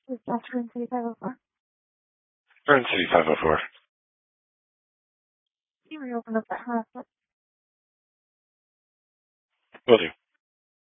Is that Turn City 504? Turn City 504. Can you reopen up that harassment? Will do.